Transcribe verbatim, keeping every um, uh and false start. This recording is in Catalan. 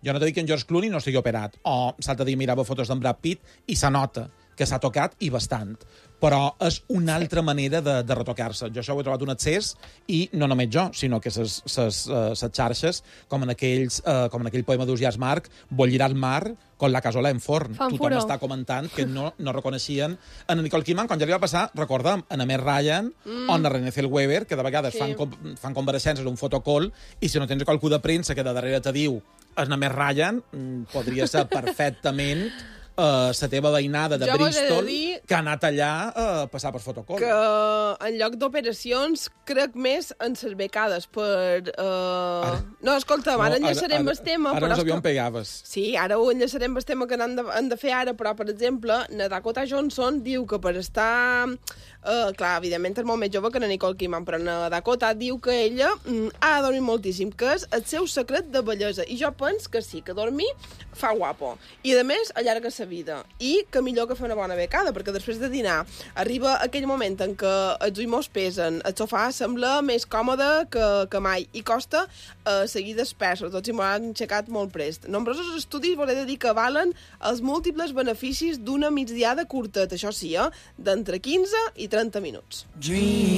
Jo no t'he dit que en George Clooney no estigui operat, o l'altre dia mirava fotos d'en Brad Pitt i se nota que s'ha tocat i bastant. Però és una altra manera de, de retocar-se. Jo això ho he trobat un accés, i no només jo, sinó que les uh, xarxes, com en, aquells, uh, com en aquell poema d'Ausiàs Marc, bollirà el mar con la casola en forn. Fan Tothom furor. està comentant que no, no reconeixien en Nicole Kidman, quan ja li va passar, recordem, en Amer Ryan, mm. o en Renée Zellweger, que de vegades sí. fan, com, fan compareixences, un fotocall, i si no tens qualcú de premsa que de darrere te diu en Amer Ryan, podria ser perfectament Uh, la teva veïnada de jo Bristol de dir que ha anat allà a uh, passar per fotocol. Que en lloc d'operacions crec més en les becades per... Uh... Ara. No, escolta, ara no, enllaçarem el tema. Ara però no sabíem que... pegaves. Sí, ara ho enllaçarem el tema que han de, han de fer ara, però, per exemple, na Dakota Johnson diu que per estar... Uh, clar, evidentment és molt més jove que na Nicole Kidman, però na Dakota diu que ella mm, ha de dormir moltíssim, que és el seu secret de bellesa. I jo penso que sí, que dormir fa guapo. I, a més, allarga la vida. I que millor que fer una bona becada, perquè després de dinar arriba aquell moment en què els ulls pesen, el sofà sembla més còmode que, que mai, i costa uh, seguir despès, sobretot si m'ho han aixecat molt prest. Nombrosos estudis volen dir que valen els múltiples beneficis d'una migdiada curteta, això sí, eh, d'entre quinze i trenta minuts. Dream.